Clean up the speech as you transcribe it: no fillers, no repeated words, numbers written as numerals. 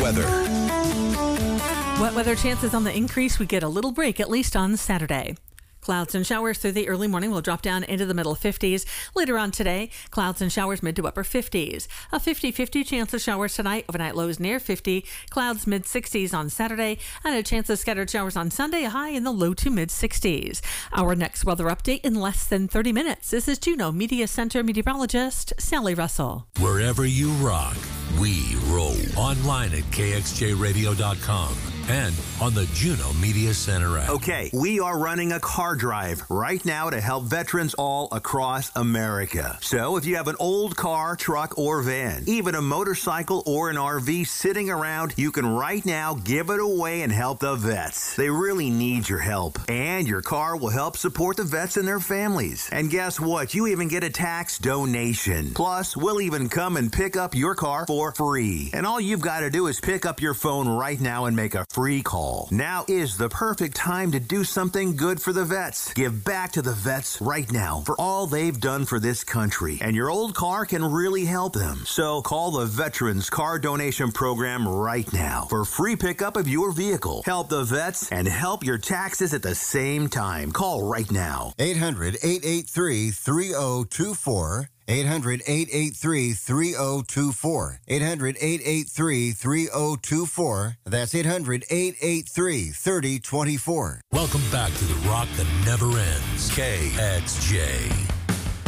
weather. Wet weather chances on the increase. We get a little break, at least on Saturday. Clouds and showers through the early morning will drop down into the middle 50s. Later on today, clouds and showers mid to upper 50s. A 50-50 chance of showers tonight. Overnight lows near 50. Clouds mid 60s on Saturday. And a chance of scattered showers on Sunday, a high in the low to mid 60s. Our next weather update in less than 30 minutes. This is Juneau Media Center meteorologist Sally Russell. Wherever you rock, we roll. Online at kxjradio.com. and on the Juneau Media Center app. Okay, we are running a car drive right now to help veterans all across America. So if you have an old car, truck, or van, even a motorcycle or an RV sitting around, you can right now give it away and help the vets. They really need your help. And your car will help support the vets and their families. And guess what? You even get a tax donation. Plus, we'll even come and pick up your car for free. And all you've got to do is pick up your phone right now and make a free call. Now is the perfect time to do something good for the vets. Give back to the vets right now for all they've done for this country. And your old car can really help them. So call the Veterans Car Donation Program right now for free pickup of your vehicle. Help the vets and help your taxes at the same time. Call right now. 800-883-3024. 800-883-3024. 800-883-3024. That's 800-883-3024. Welcome back to the rock that never ends. KXJ.